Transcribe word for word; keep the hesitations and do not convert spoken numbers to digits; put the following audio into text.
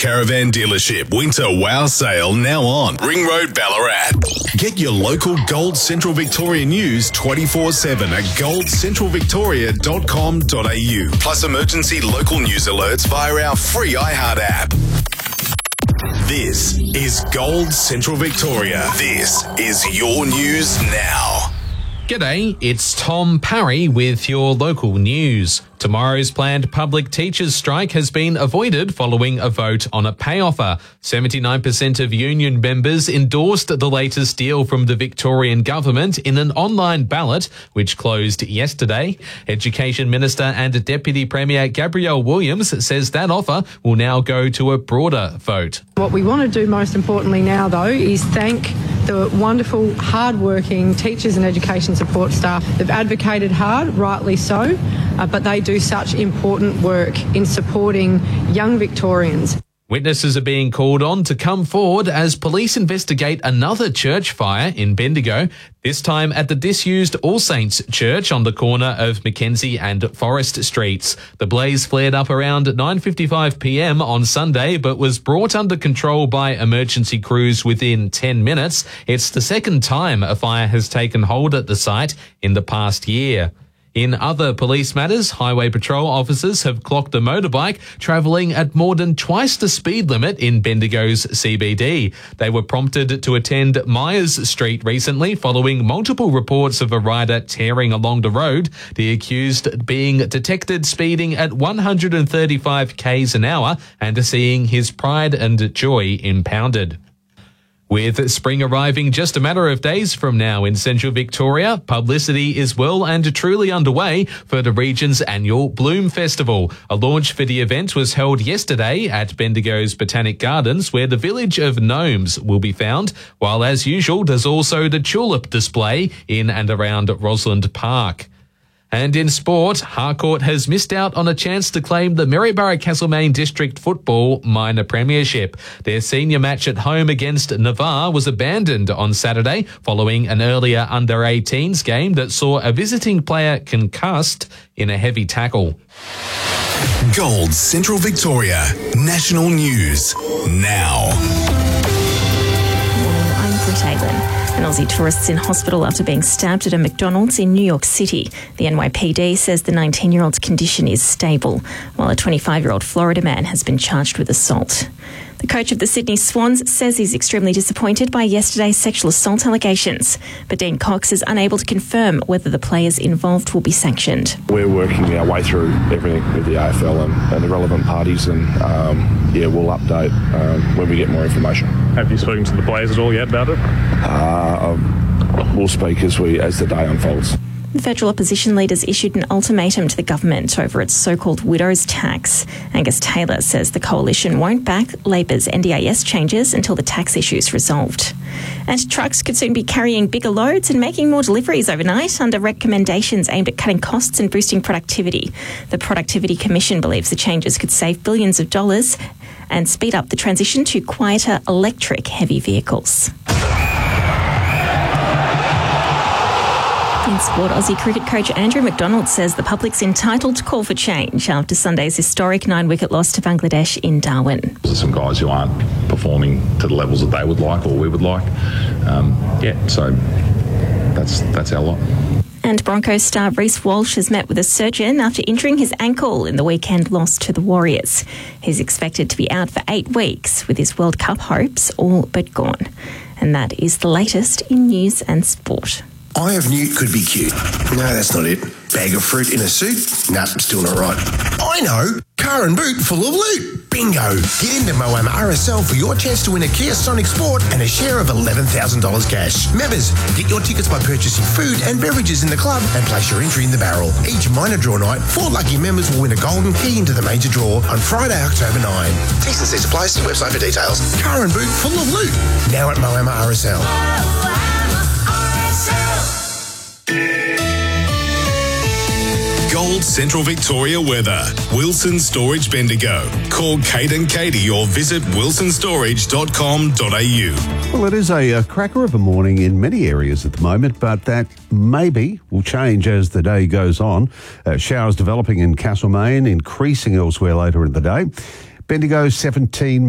Caravan Dealership Winter Wow Sale now on Ring Road, Ballarat. Get your local Gold Central Victoria news twenty-four seven at gold central victoria dot com dot a u. Plus emergency local news alerts via our free iHeart app. This is Gold Central Victoria. This is your news now. G'day, it's Tom Parry with your local news. Tomorrow's planned public teachers' strike has been avoided following a vote on a pay offer. seventy-nine percent of union members endorsed the latest deal from the Victorian government in an online ballot, which closed yesterday. Education Minister and Deputy Premier Gabrielle Williams says that offer will now go to a broader vote. What we want to do most importantly now, though, is thank the wonderful, hard-working teachers and education support staff. They've advocated hard, rightly so, uh, but they do such important work in supporting young Victorians. Witnesses are being called on to come forward as police investigate another church fire in Bendigo, this time at the disused All Saints Church on the corner of Mackenzie and Forest Streets. The blaze flared up around nine fifty-five p m on Sunday, but was brought under control by emergency crews within ten minutes. It's the second time a fire has taken hold at the site in the past year. In other police matters, Highway Patrol officers have clocked a motorbike travelling at more than twice the speed limit in Bendigo's C B D. They were prompted to attend Myers Street recently following multiple reports of a rider tearing along the road, the accused being detected speeding at one hundred thirty-five kays an hour and seeing his pride and joy impounded. With spring arriving just a matter of days from now in Central Victoria, publicity is well and truly underway for the region's annual Bloom Festival. A launch for the event was held yesterday at Bendigo's Botanic Gardens, where the village of gnomes will be found, while as usual there's also the tulip display in and around Rosalind Park. And in sport, Harcourt has missed out on a chance to claim the Maryborough-Castlemaine District Football Minor Premiership. Their senior match at home against Navarre was abandoned on Saturday following an earlier under eighteens game that saw a visiting player concussed in a heavy tackle. Gold Central Victoria National News now. I'm Britt Aylin. An Aussie tourist's in hospital after being stabbed at a McDonald's in New York City. The N Y P D says the nineteen-year-old's condition is stable, while a twenty-five-year-old Florida man has been charged with assault. The coach of the Sydney Swans says he's extremely disappointed by yesterday's sexual assault allegations, but Dean Cox is unable to confirm whether the players involved will be sanctioned. We're working our way through everything with the A F L and, and the relevant parties, and um, yeah, we'll update um, when we get more information. Have you spoken to the players at all yet about it? Uh, we'll speak as we as the day unfolds. The federal opposition leaders issued an ultimatum to the government over its so-called widow's tax. Angus Taylor says the coalition won't back Labor's N D I S changes until the tax issue is resolved. And trucks could soon be carrying bigger loads and making more deliveries overnight under recommendations aimed at cutting costs and boosting productivity. The Productivity Commission believes the changes could save billions of dollars and speed up the transition to quieter electric heavy vehicles. In sport, Aussie cricket coach Andrew McDonald says the public's entitled to call for change after Sunday's historic nine-wicket loss to Bangladesh in Darwin. There's some guys who aren't performing to the levels that they would like or we would like. Um, yeah, so that's that's our lot. And Broncos star Reece Walsh has met with a surgeon after injuring his ankle in the weekend loss to the Warriors. He's expected to be out for eight weeks with his World Cup hopes all but gone. And that is the latest in news and sport. Eye of Newt could be cute. No, that's not it. Bag of fruit in a suit? Nah, still not right. I know! Car and boot full of loot. Bingo! Get into Moama R S L for your chance to win a Kia Sonic Sport and a share of eleven thousand dollars cash. Members, get your tickets by purchasing food and beverages in the club and place your entry in the barrel. Each minor draw night, four lucky members will win a golden key into the major draw on Friday, October ninth. T's and C's apply. See website for details. Car and boot full of loot. Now at Moama R S L. Gold Central Victoria weather. Wilson Storage Bendigo. Call Kate and Katie or visit wilson storage dot com dot a u. Well, it is a, a cracker of a morning in many areas at the moment, but that maybe will change as the day goes on. Uh, showers developing in Castlemaine, increasing elsewhere later in the day. Bendigo seventeen